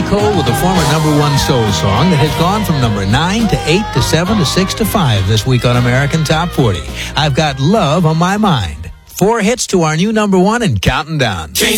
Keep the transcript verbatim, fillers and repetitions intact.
Cole with a former number one soul song that has gone from number nine to eight to seven to six to five this week on American Top forty. I've got Love on My Mind. Four hits to our new number one and counting down.